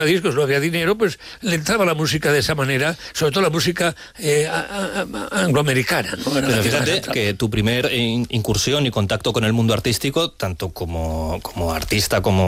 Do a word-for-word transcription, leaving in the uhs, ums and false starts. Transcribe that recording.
discos, no había dinero, pues le entraba la música de esa manera, sobre todo la música eh, a, a, angloamericana, ¿no? Pero fíjate que tu primer incursión y contacto con el mundo artístico, tanto como, como artista como